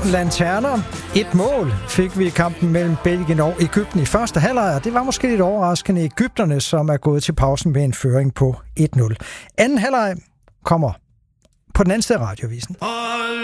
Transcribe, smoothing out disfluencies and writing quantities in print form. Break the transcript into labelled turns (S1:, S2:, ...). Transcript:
S1: lanterner. Et mål fik vi i kampen mellem Belgien og Egypten i første halvleg, og det var måske lidt overraskende egypterne, som er gået til pausen med en føring på 1-0. Anden halvleg kommer på den anden side af Radioavisen.